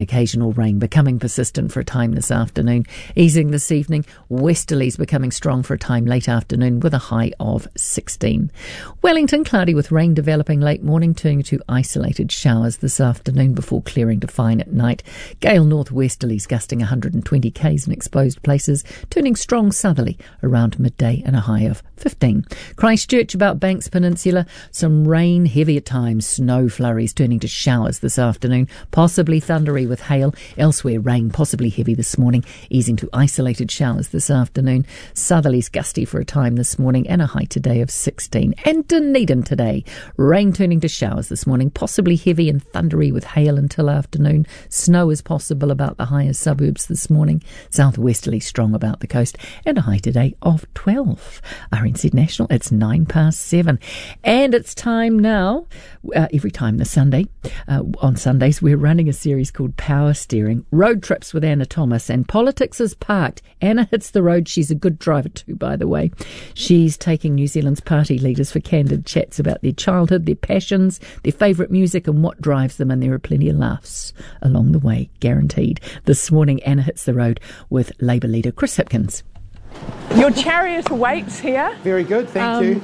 occasional rain becoming persistent for a time this afternoon. Easing this evening, westerlies becoming strong for a time late afternoon with a high of 16. Wellington, cloudy with rain developing late morning, turning to isolated showers this afternoon before clearing to fine at night. Gale northwesterlies gusting 120 k's in exposed places, turning strong southerly around midday and a high of 15. Christchurch, about Banks Peninsula, some rain, heavy at times, snow flurries turning to showers this afternoon, possibly thundery with hail. Elsewhere, rain possibly heavy this morning, easing to isolated showers this afternoon. Southerlies gusty for a time this morning and a high today of 16. And Dunedin today, rain turning to showers this morning, possibly heavy and thundery with hail until afternoon. Snow is possible about the higher suburbs this morning. Southwesterly strong about the coast and a high today of 12. RNZ National, it's 7:09. And it's time now, every time this Sunday, on Sundays, we're running a series called Power Steering, Road Trips with Anna Thomas, and Politics is Parked. Anna hits the road. She's a good driver too, by the way. She's taking New Zealand's party leaders for candid chats about their childhood, their passions, their favourite music and what drives them, and there are plenty of laughs along the way, guaranteed. This morning, Anna hits the road with Labour leader Chris Hipkins. Your chariot awaits here. Very good, thank you.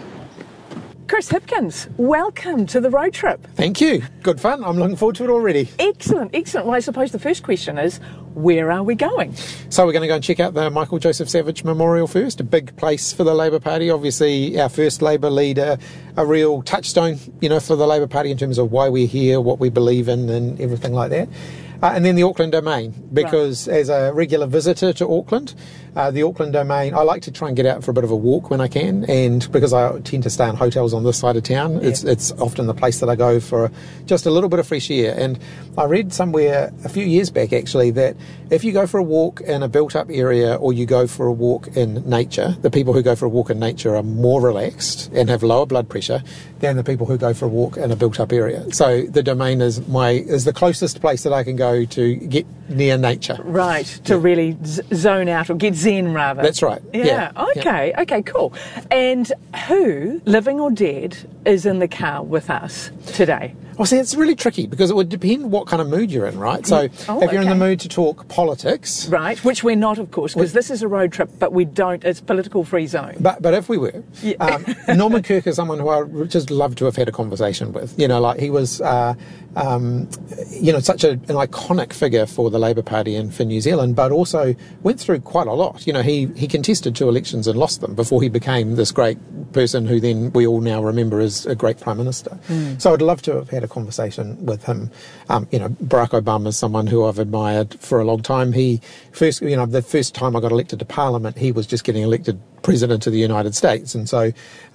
Chris Hipkins, welcome to the road trip. Thank you. Good fun. I'm looking forward to it already. Excellent, excellent. Well, I suppose the first question is, where are we going? So we're going to go and check out the Michael Joseph Savage Memorial first, a big place for the Labour Party. Obviously, our first Labour leader, a real touchstone, for the Labour Party in terms of why we're here, what we believe in and everything like that. And then the Auckland Domain, because as a regular visitor to Auckland, the Auckland Domain, I like to try and get out for a bit of a walk when I can, and because I tend to stay in hotels on this side of town, it's often the place that I go for just a little bit of fresh air. And I read somewhere a few years back, actually, that if you go for a walk in a built-up area or you go for a walk in nature, the people who go for a walk in nature are more relaxed and have lower blood pressure than the people who go for a walk in a built-up area. So the Domain is the closest place that I can go to get near nature. Right, to really zone out, or get zen rather. That's right. Yeah. Okay, cool. And who, living or dead, is in the car with us today? Well, see, it's really tricky because it would depend what kind of mood you're in, right? So if you're in the mood to talk politics... Right, which we're not, of course, because this is a road trip, but we don't, it's political-free zone. But if we were, Norman Kirk is someone who I would just love to have had a conversation with. He was, such an iconic figure for the Labour Party and for New Zealand, but also went through quite a lot. He contested 2 elections and lost them before he became this great person who then we all now remember as a great Prime Minister. So I'd love to have had a conversation with him. Barack Obama is someone who I've admired for a long time. The first time I got elected to Parliament, he was just getting elected President of the United States. And so,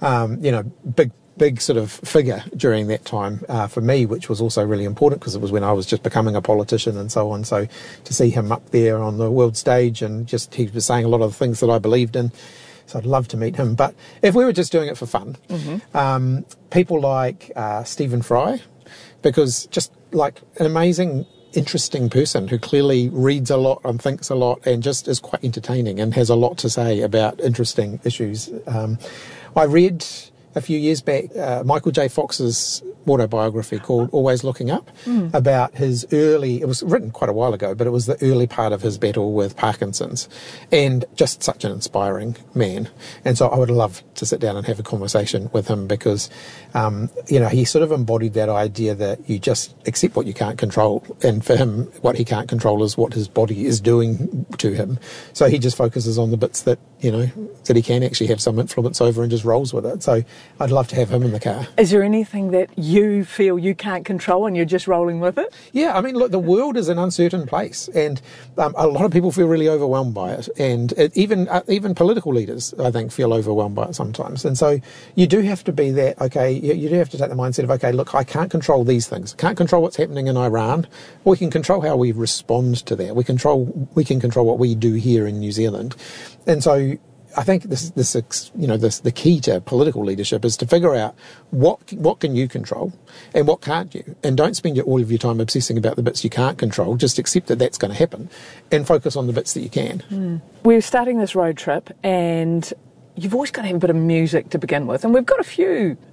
big sort of figure during that time for me, which was also really important because it was when I was just becoming a politician and so on. So to see him up there on the world stage and just he was saying a lot of the things that I believed in. So I'd love to meet him. But if we were just doing it for fun, people like Stephen Fry, because just like an amazing, interesting person who clearly reads a lot and thinks a lot and just is quite entertaining and has a lot to say about interesting issues. I read a few years back Michael J. Fox's autobiography called Always Looking Up, about his it was written quite a while ago, but it was the early part of his battle with Parkinson's, and just such an inspiring man. And so I would love to sit down and have a conversation with him because, he sort of embodied that idea that you just accept what you can't control. And for him, what he can't control is what his body is doing to him. So he just focuses on the bits that, that he can actually have some influence over and just rolls with it. So I'd love to have him in the car. Is there anything that you feel you can't control and you're just rolling with it? Yeah, I mean, look, the world is an uncertain place, and a lot of people feel really overwhelmed by it, and even political leaders, I think, feel overwhelmed by it sometimes. And so you do have to be that, you do have to take the mindset of, look, I can't control these things. Can't control what's happening in Iran. We can control how we respond to that. We can control what we do here in New Zealand. And so I think the key to political leadership is to figure out what can you control and what can't you, and don't spend all of your time obsessing about the bits you can't control. Just accept that that's going to happen, and focus on the bits that you can. We're starting this road trip, and you've always got to have a bit of music to begin with, and we've got a few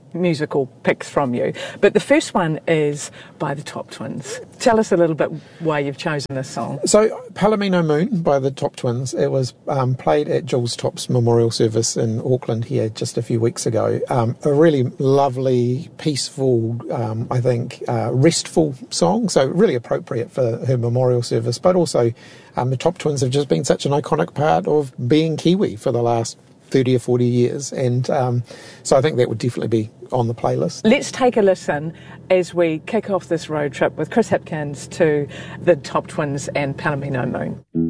musical picks from you. But the first one is by the Top Twins. Tell us a little bit why you've chosen this song. So, Palomino Moon by the Top Twins, it was played at Jules Top's memorial service in Auckland here just a few weeks ago. A really lovely, peaceful, I think, restful song, so really appropriate for her memorial service, but also the Top Twins have just been such an iconic part of being Kiwi for the last 30 or 40 years, and so I think that would definitely be on the playlist. Let's take a listen as we kick off this road trip with Chris Hipkins to the Top Twins and Palomino Moon.